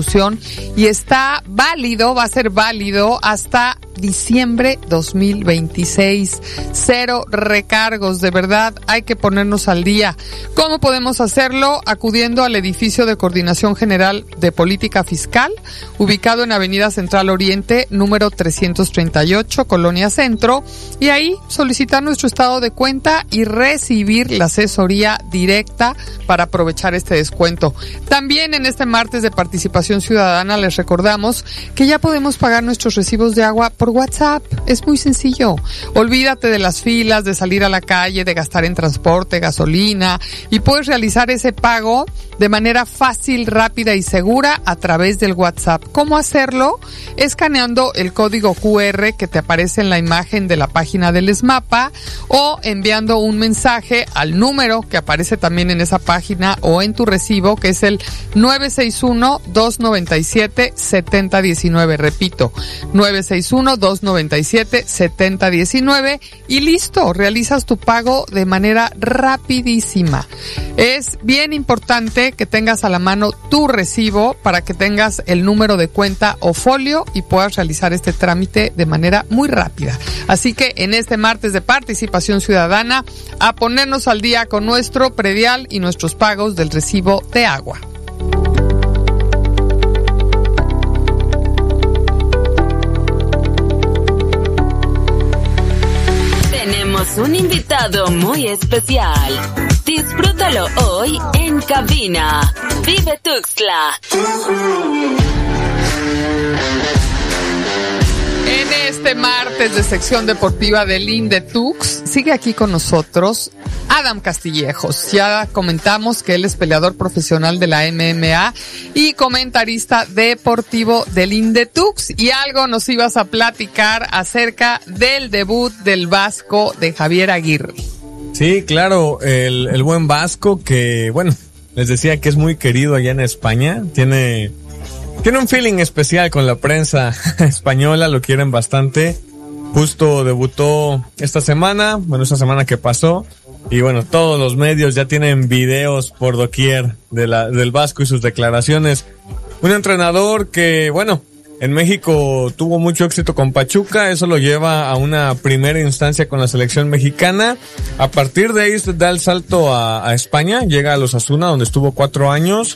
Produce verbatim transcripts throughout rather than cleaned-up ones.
ejecución y está válido, va a ser válido hasta diciembre dos mil veintiséis. Cero recargos, de verdad, hay que ponernos al día. ¿Cómo podemos hacerlo? Acudiendo al edificio de Coordinación General de Política Fiscal, ubicado en Avenida Central Oriente, número trescientos treinta y ocho, Colonia Centro, y ahí solicitar nuestro estado de cuenta y recibir la asesoría directa para aprovechar este descuento. También en este martes de participación ciudadana les recordamos que ya podemos pagar nuestros recibos de agua por WhatsApp. Es muy sencillo. Olvídate de las filas, de salir a la calle, de gastar en transporte, gasolina, y puedes realizar ese pago de manera fácil, rápida y segura a través del WhatsApp. ¿Cómo hacerlo? Escaneando el código cu erre que te aparece en la imagen de la página del ESMAPA o enviando un mensaje al número que aparece también en esa página o en tu recibo, que es el nueve seis uno, dos nueve siete, siete cero uno nueve. Repito, nueve seis uno, dos nueve siete, siete cero uno nueve, y listo, realizas tu pago de manera rapidísima. Es bien importante que tengas a la mano tu recibo para que tengas el número de cuenta o folio y puedas realizar este trámite de manera muy rápida. Así que en este martes de participación ciudadana, a ponernos al día con nuestro predial y nuestros pagos del recibo de agua. Tenemos un invitado muy especial. Disfrútalo hoy en cabina. Vive Tuxtla. En este martes de sección deportiva del Indetux, sigue aquí con nosotros Adam Castillejos. Ya comentamos que él es peleador profesional de la eme eme a y comentarista deportivo del Indetux, y algo nos ibas a platicar acerca del debut del Vasco de Javier Aguirre. Sí, claro, el, el buen Vasco que, bueno, les decía que es muy querido allá en España, tiene... Tiene un feeling especial con la prensa española, lo quieren bastante. Justo debutó esta semana, bueno, esta semana que pasó. Y bueno, todos los medios ya tienen videos por doquier de la, del Vasco y sus declaraciones. Un entrenador que, bueno, en México tuvo mucho éxito con Pachuca, eso lo lleva a una primera instancia con la selección mexicana. A partir de ahí da el salto a, a España, llega a los Osasuna, donde estuvo cuatro años.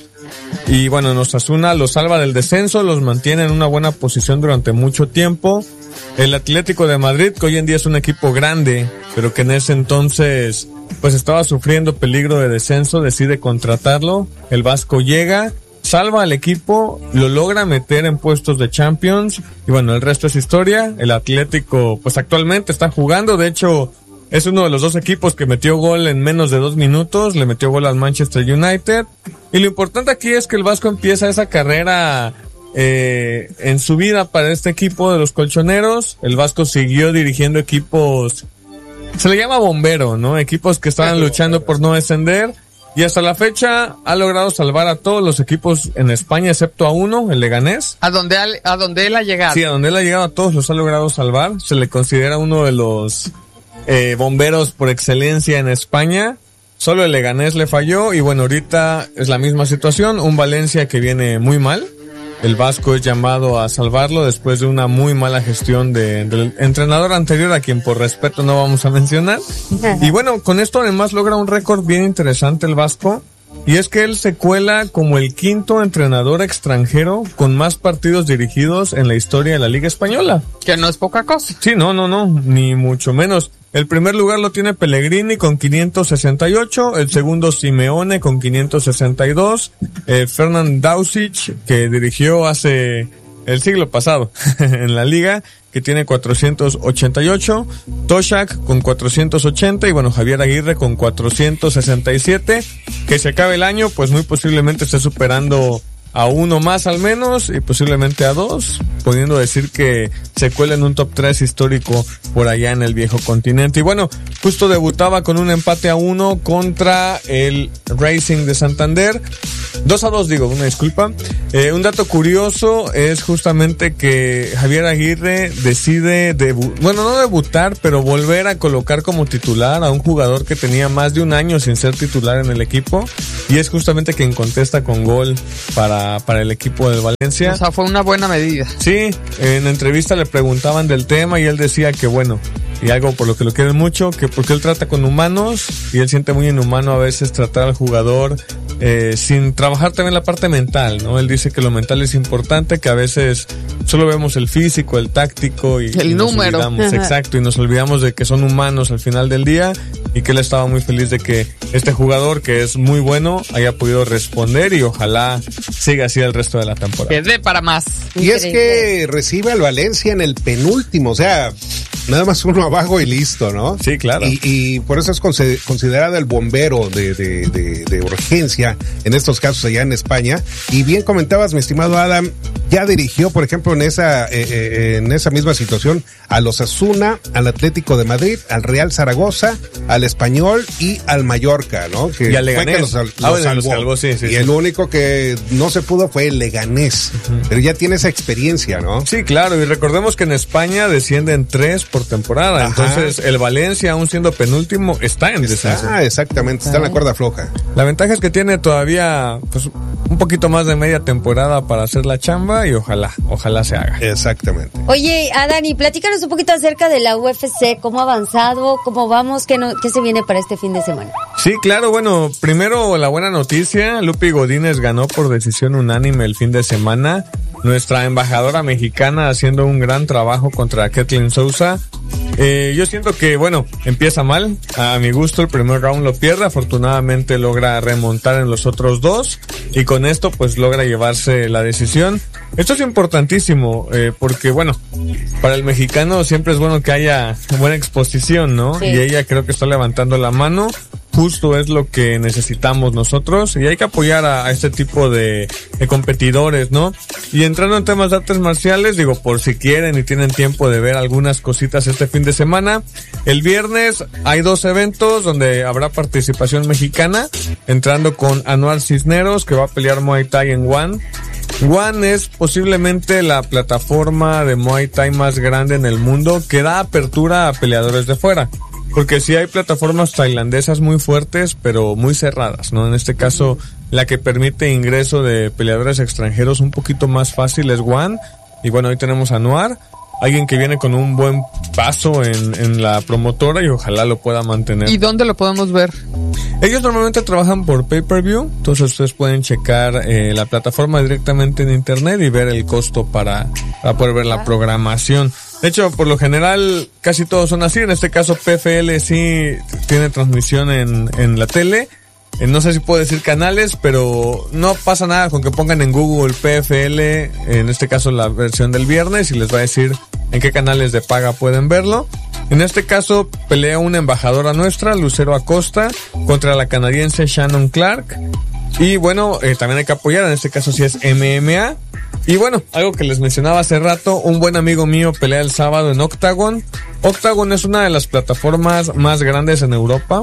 Y bueno, en Osasuna los salva del descenso, los mantiene en una buena posición durante mucho tiempo. El Atlético de Madrid, que hoy en día es un equipo grande, pero que en ese entonces pues estaba sufriendo peligro de descenso, decide contratarlo. El Vasco llega, salva al equipo, lo logra meter en puestos de Champions, y bueno, el resto es historia. El Atlético pues actualmente está jugando, de hecho es uno de los dos equipos que metió gol en menos de dos minutos, le metió gol al Manchester United. Y lo importante aquí es que el Vasco empieza esa carrera eh, en su vida para este equipo de los colchoneros. El Vasco siguió dirigiendo equipos, se le llama bombero, ¿no? Equipos que estaban luchando por no descender. Y hasta la fecha ha logrado salvar a todos los equipos en España, excepto a uno, el Leganés. A donde, a donde él ha llegado. Sí, a donde él ha llegado a todos los ha logrado salvar. Se le considera uno de los eh, bomberos por excelencia en España. Solo el Leganés le falló y bueno, ahorita es la misma situación. Un Valencia que viene muy mal. El Vasco es llamado a salvarlo después de una muy mala gestión de, del entrenador anterior, a quien por respeto no vamos a mencionar. Y bueno, con esto además logra un récord bien interesante el Vasco. Y es que él se cuela como el quinto entrenador extranjero con más partidos dirigidos en la historia de la Liga Española. Que no es poca cosa. Sí, no, no, no, ni mucho menos. El primer lugar lo tiene Pellegrini con quinientos sesenta y ocho, el segundo Simeone con quinientos sesenta y dos, eh, Fernand Dausic, que dirigió hace el siglo pasado en la liga, que tiene cuatrocientos ochenta y ocho, Toshak con cuatrocientos ochenta y bueno, Javier Aguirre con cuatrocientos sesenta y siete, que se acabe el año, pues muy posiblemente esté superando a uno más al menos y posiblemente a dos, pudiendo decir que se cuela en un top tres histórico por allá en el viejo continente. Y bueno, justo debutaba con un empate a uno contra el Racing de Santander. dos a dos, digo, una disculpa. Eh, un dato curioso es justamente que Javier Aguirre decide, debu- bueno, no debutar, pero volver a colocar como titular a un jugador que tenía más de un año sin ser titular en el equipo, y es justamente quien contesta con gol para para, para el equipo del Valencia. O sea, fue una buena medida. Sí, en entrevista le preguntaban del tema y él decía que bueno, y algo por lo que lo quieren mucho, que porque él trata con humanos y él siente muy inhumano a veces tratar al jugador eh, sin trabajar también la parte mental, ¿no? Él dice que lo mental es importante, que a veces solo vemos el físico, el táctico y el y número. Nos olvidamos, exacto, y nos olvidamos de que son humanos al final del día y que él estaba muy feliz de que este jugador, que es muy bueno, haya podido responder y ojalá siga así el resto de la temporada. Que dé para más. Y es que recibe al Valencia en el penúltimo, o sea, nada más uno abajo y listo, ¿no? Sí, claro. Y, y por eso es considerado el bombero de, de, de, de urgencia en estos casos allá en España. Y bien comentabas, mi estimado Adam, ya dirigió, por ejemplo, en esa eh, eh, en esa misma situación al Osasuna, al Atlético de Madrid, al Real Zaragoza, al Español y al Mallorca, ¿no? Que y al Leganés. Fue que los, los ah, bueno, salvó. los salvó, sí, sí, y sí. el único que no se pudo fue el Leganés. Uh-huh. Pero ya tiene esa experiencia, ¿no? Sí, claro. Y recordemos que en España descienden tres por temporada. Ajá. Entonces, el Valencia, aún siendo penúltimo, está en descenso. Ah, exactamente. Está en la cuerda floja. La ventaja es que tiene todavía, pues, un poquito más de media temporada para hacer la chamba y ojalá, ojalá se haga. Exactamente. Oye, Adani, platícanos un poquito acerca de la U F C, cómo ha avanzado, cómo vamos, qué, no, qué se viene para este fin de semana. Sí, claro, bueno, primero la buena noticia, Lupi Godínez ganó por decisión unánime el fin de semana. Nuestra embajadora mexicana haciendo un gran trabajo contra Kathleen Sousa. Eh, yo siento que, bueno, empieza mal. A mi gusto el primer round lo pierde. Afortunadamente logra remontar en los otros dos. Y con esto pues logra llevarse la decisión. Esto es importantísimo eh, porque, bueno, para el mexicano siempre es bueno que haya buena exposición, ¿no? Sí. Y ella creo que está levantando la mano. Justo es lo que necesitamos nosotros y hay que apoyar a, a este tipo de, de competidores, ¿no? Y entrando en temas de artes marciales, digo, por si quieren y tienen tiempo de ver algunas cositas este fin de semana, el viernes hay dos eventos donde habrá participación mexicana, entrando con Anuar Cisneros, que va a pelear Muay Thai en One. One es posiblemente la plataforma de Muay Thai más grande en el mundo que da apertura a peleadores de fuera. Porque sí hay plataformas tailandesas muy fuertes, pero muy cerradas, ¿no? En este caso, la que permite ingreso de peleadores extranjeros un poquito más fácil es One. Y bueno, hoy tenemos a Anuar, alguien que viene con un buen paso en, en la promotora y ojalá lo pueda mantener. ¿Y dónde lo podemos ver? Ellos normalmente trabajan por pay-per-view, entonces ustedes pueden checar eh, la plataforma directamente en internet y ver el costo para, para poder ver la programación. De hecho, por lo general, casi todos son así. En este caso, P F L sí tiene transmisión en, en la tele. Eh, no sé si puedo decir canales, pero no pasa nada con que pongan en Google P F L, en este caso la versión del viernes, y les va a decir en qué canales de paga pueden verlo. En este caso, pelea una embajadora nuestra, Lucero Acosta, contra la canadiense Shannon Clark. Y bueno, eh, también hay que apoyar, en este caso sí es M M A. Y bueno, algo que les mencionaba hace rato, un buen amigo mío pelea el sábado en Octagon. Octagon es una de las plataformas más grandes en Europa.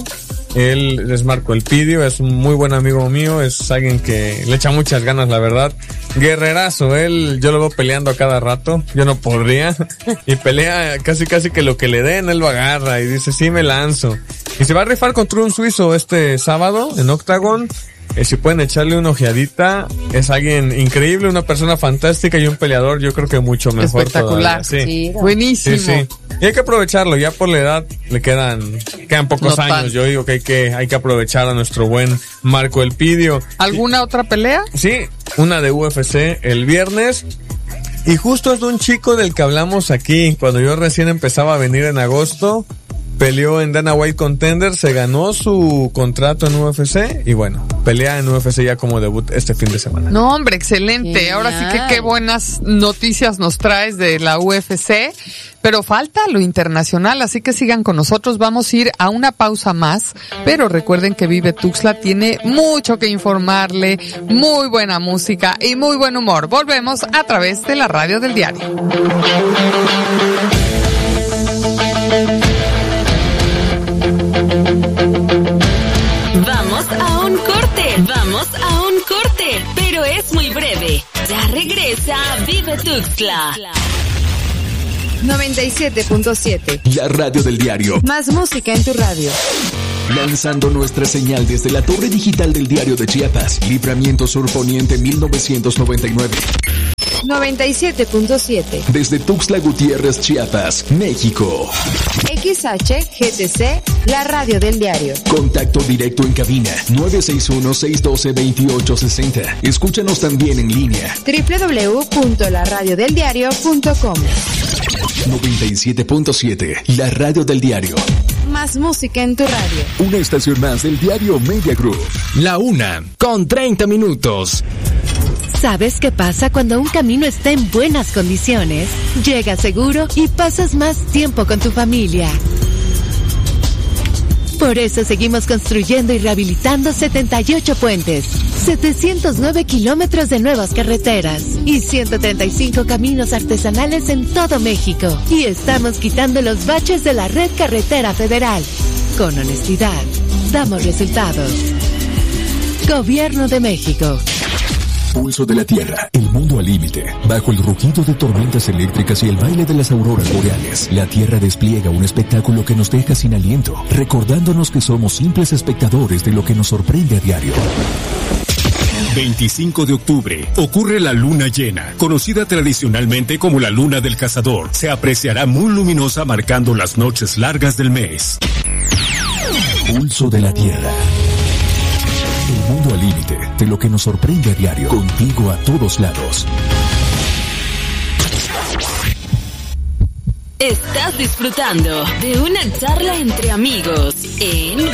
Él es Marco Elpidio, es un muy buen amigo mío, es alguien que le echa muchas ganas, la verdad. Guerrerazo, él, yo lo veo peleando a cada rato, yo no podría. Y pelea casi casi que lo que le den, él lo agarra y dice, sí me lanzo. Y se va a rifar contra un suizo este sábado en Octagon. Eh, si pueden echarle una ojeadita, es alguien increíble, una persona fantástica y un peleador yo creo que mucho mejor. Espectacular, todavía. Sí. Sí. Buenísimo. Sí, sí. Y hay que aprovecharlo, ya por la edad le quedan, quedan pocos no años, tan. Yo digo que hay que, hay que aprovechar a nuestro buen Marco Elpidio. ¿Alguna y, otra pelea? Sí, una de U F C el viernes. Y justo es de un chico del que hablamos aquí, cuando yo recién empezaba a venir en agosto. Peleó en Dana White Contender, se ganó su contrato en U F C y bueno, pelea en U F C ya como debut este fin de semana. No, hombre, excelente. Genial. Ahora sí que qué buenas noticias nos traes de la U F C, pero falta lo internacional, así que sigan con nosotros. Vamos a ir a una pausa más, pero recuerden que Vive Tuxtla tiene mucho que informarle, muy buena música y muy buen humor. Volvemos a través de la radio del diario. Vamos a un corte, vamos a un corte, pero es muy breve. Ya regresa Vive Tuxtla. noventa y siete punto siete. La radio del diario. Más música en tu radio. lanzando nuestra señal desde la torre digital del Diario de Chiapas, Libramiento Sur Poniente mil novecientos noventa y nueve. noventa y siete punto siete. Desde Tuxtla Gutiérrez, Chiapas, México. X H G T C, la radio del diario. Contacto directo en cabina nueve seis uno, seis uno dos, dos ocho seis cero. Escúchanos también en línea doble u doble u doble u punto la radio del diario punto com. noventa y siete punto siete, la radio del diario. Más música en tu radio. Una estación más del diario Media Group. La una, con treinta minutos. ¿Sabes qué pasa cuando un camino está en buenas condiciones? Llegas seguro y pasas más tiempo con tu familia. Por eso seguimos construyendo y rehabilitando setenta y ocho puentes, setecientos nueve kilómetros de nuevas carreteras y ciento treinta y cinco caminos artesanales en todo México. Y estamos quitando los baches de la red carretera federal. Con honestidad, damos resultados. Gobierno de México. Pulso de la Tierra, el mundo al límite. Bajo el rugido de tormentas eléctricas y el baile de las auroras boreales, la Tierra despliega un espectáculo que nos deja sin aliento, recordándonos que somos simples espectadores de lo que nos sorprende a diario. veinticinco de octubre, ocurre la luna llena, conocida tradicionalmente como la luna del cazador. Se apreciará muy luminosa marcando las noches largas del mes. Pulso de la Tierra. El mundo al límite de lo que nos sorprende a diario. Contigo a todos lados. Estás disfrutando de una charla entre amigos en